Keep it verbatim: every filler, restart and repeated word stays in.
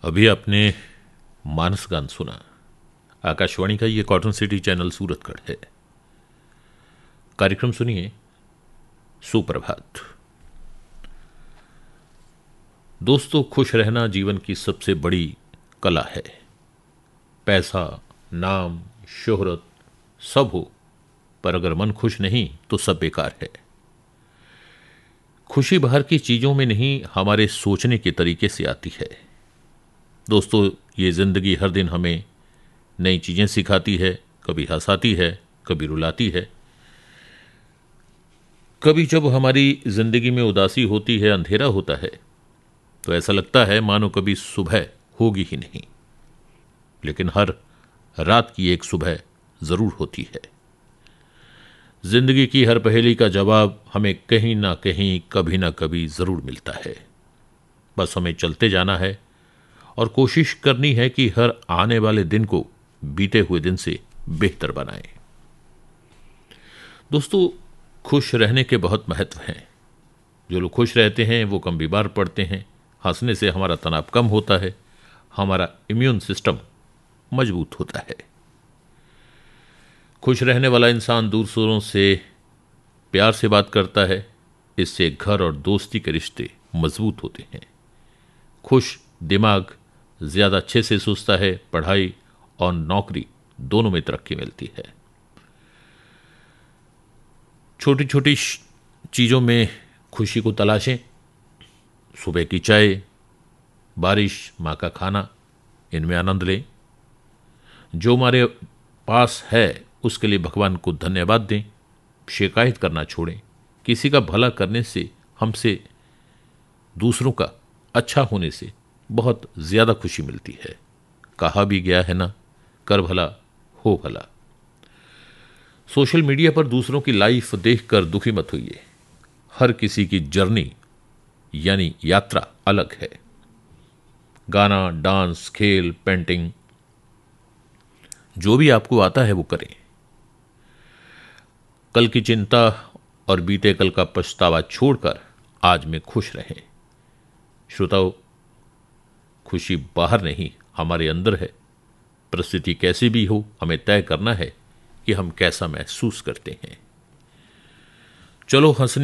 अभी आपने मानस गान सुना। आकाशवाणी का ये कॉटन सिटी चैनल सूरतगढ़ है। कार्यक्रम सुनिए सुप्रभात। दोस्तों, खुश रहना जीवन की सबसे बड़ी कला है। पैसा, नाम, शोहरत सब हो, पर अगर मन खुश नहीं तो सब बेकार है। खुशी बाहर की चीजों में नहीं, हमारे सोचने के तरीके से आती है। दोस्तों, ये जिंदगी हर दिन हमें नई चीजें सिखाती है, कभी हंसाती है, कभी रुलाती है। कभी जब हमारी जिंदगी में उदासी होती है, अंधेरा होता है, तो ऐसा लगता है मानो कभी सुबह होगी ही नहीं। लेकिन हर रात की एक सुबह जरूर होती है। जिंदगी की हर पहेली का जवाब हमें कहीं ना कहीं, कभी ना कभी जरूर मिलता है। बस हमें चलते जाना है और कोशिश करनी है कि हर आने वाले दिन को बीते हुए दिन से बेहतर बनाएं। दोस्तों, खुश रहने के बहुत महत्व हैं। जो लोग खुश रहते हैं वो कम बीमार पड़ते हैं। हंसने से हमारा तनाव कम होता है, हमारा इम्यून सिस्टम मजबूत होता है। खुश रहने वाला इंसान दूसरों से प्यार से बात करता है। इससे घर और दोस्ती के रिश्ते मजबूत होते हैं। खुश दिमाग ज्यादा अच्छे से सोचता है। पढ़ाई और नौकरी दोनों में तरक्की मिलती है। छोटी छोटी चीजों में खुशी को तलाशें। सुबह की चाय, बारिश, माँ का खाना, इनमें आनंद लें। जो हमारे पास है उसके लिए भगवान को धन्यवाद दें। शिकायत करना छोड़ें। किसी का भला करने से, हमसे दूसरों का अच्छा होने से बहुत ज्यादा खुशी मिलती है। कहा भी गया है ना, कर भला हो भला। सोशल मीडिया पर दूसरों की लाइफ देखकर दुखी मत होइए। हर किसी की जर्नी यानी यात्रा अलग है। गाना, डांस, खेल, पेंटिंग, जो भी आपको आता है वो करें। कल की चिंता और बीते कल का पछतावा छोड़कर आज में खुश रहें। श्रोताओ, खुशी बाहर नहीं, हमारे अंदर है। परिस्थिति कैसी भी हो, हमें तय करना है कि हम कैसा महसूस करते हैं। चलो हंसने